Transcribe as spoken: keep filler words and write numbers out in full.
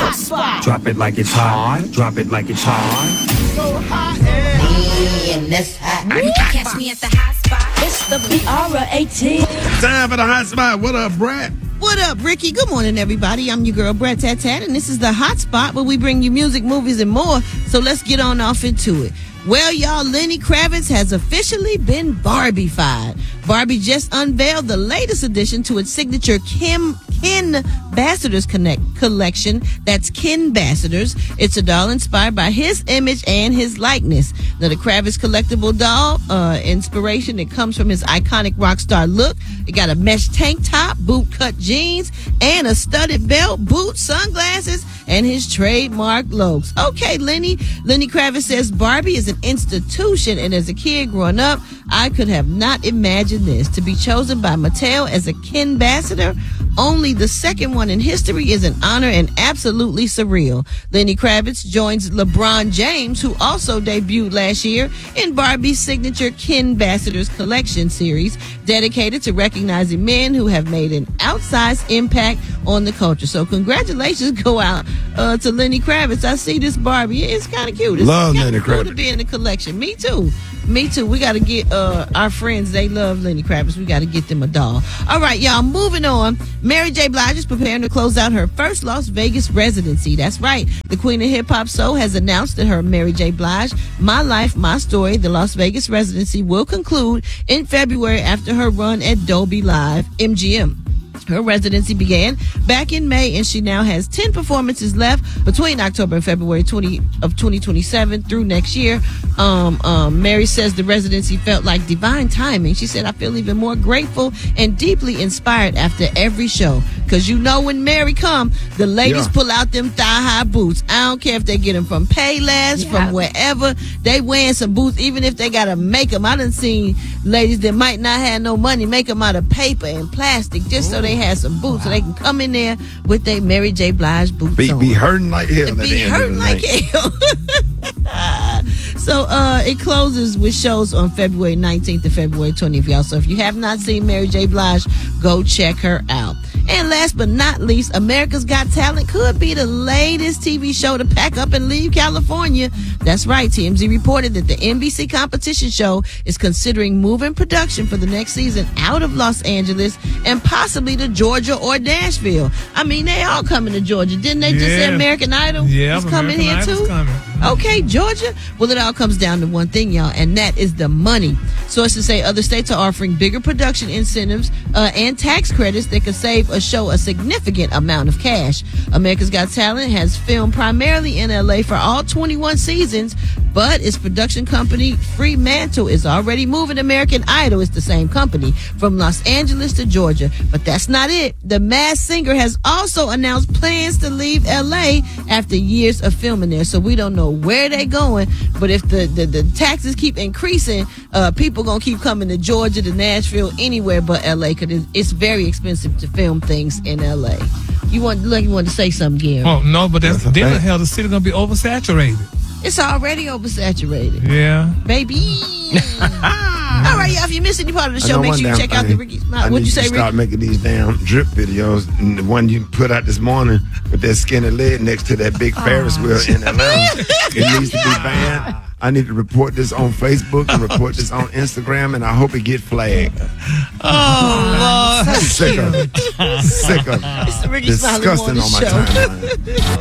hot spot. Drop it like it's hot. Drop it like it's hot. So hot and in this hot. Catch me at the hot spot. it's the B R eighteen. Time for the hot spot. What up, Brad? What up, Ricky? Good morning, everybody. I'm your girl, Brett Tat Tat, and this is the Hot Spot where we bring you music, movies, and more. So let's get on off into it. Well, y'all, Lenny Kravitz has officially been Barbie-fied. Barbie just unveiled the latest addition to its signature Kim Kin Ambassadors Connect collection. That's Kin Ambassadors. It's a doll inspired by his image and his likeness. Now, the Kravitz collectible doll uh, inspiration, it comes from his iconic rock star look. It got a mesh tank top, boot-cut jeans, and a studded belt, boots, sunglasses, and his trademark logos. Okay, Lenny. Lenny Kravitz says Barbie is an institution, and as a kid growing up, I could have not imagined this. To be chosen by Mattel as a Kin Ambassador, only the second one in history, is an honor and absolutely surreal. Lenny Kravitz joins LeBron James, who also debuted last year in Barbie's signature Kin Ambassadors collection series, dedicated to recognizing men who have made an outsized impact on the culture. So congratulations go out uh, to Lenny Kravitz. I see this Barbie. It's kind of cute. It's Love kinda Lenny cool Kravitz. to be in the collection. Me too. Me too. We got to get uh, our friends. They love Lenny Kravitz. We got to get them a doll. All right, y'all. Moving on. Mary J. Blige is preparing to close out her first Las Vegas residency. That's right. The Queen of Hip Hop Soul has announced that her Mary J. Blige, My Life, My Story, the Las Vegas residency will conclude in February after her run at Dolby Live M G M. Her residency began back in May, and she now has ten performances left between October and February twentieth of twenty twenty-seven through next year. Um, um, Mary says the residency felt like divine timing. She said, I feel even more grateful and deeply inspired after every show. Because you know when Mary come, the ladies Yeah. pull out them thigh-high boots. I don't care if they get them from Payless, Yeah. from wherever. They wearing some boots, even if they got to make them. I done seen ladies that might not have no money make them out of paper and plastic just so they had some boots so they can come in there with their Mary J. Blige boots Be, on. be hurting like hell. And at be the end of hurting the like night. hell. So uh, it closes with shows on February nineteenth to February twentieth, y'all. So if you have not seen Mary J. Blige, go check her out. And last but not least, America's Got Talent could be the latest T V show to pack up and leave California. That's right. T M Z reported that the N B C competition show is considering moving production for the next season out of Los Angeles and possibly to Georgia or Nashville. I mean, they all coming to Georgia. Didn't they just say Yeah. American Idol Yeah, is coming American here Idol's too? coming. Okay, Georgia. Well, it all comes down to one thing, y'all, and that is the money. Sources say other states are offering bigger production incentives uh, and tax credits that could save a show a significant amount of cash. America's Got Talent has filmed primarily in L A for all twenty-one seasons, but its production company, Fremantle, is already moving American Idol. It's the same company from Los Angeles to Georgia. But that's not it. The Masked Singer has also announced plans to leave L A after years of filming there. So we don't know where they're going, but if the, the, the taxes keep increasing, uh, people gonna keep coming to Georgia, to Nashville, anywhere but L A, because it's very expensive to film things in L A. You want, like you wanted to say something, Gary? Oh, no, but that's, That's a then the fact. hell, the city going to be oversaturated. It's already oversaturated, Yeah. baby. All right, y'all. If you missed any part of the I show, know make one sure you damn check out the thing. Ricky. I What'd need you say, to start Ricky? making these damn drip videos. And the one you put out this morning with that skinny leg next to that big Ferris wheel in Atlanta. It needs to be banned. I need to report this on Facebook and report this on Instagram, and I hope it get flagged. Oh, Lord. Sick of it. Sick of it. It's the Ricky Smiley Disgusting Morning on my Show. timeline.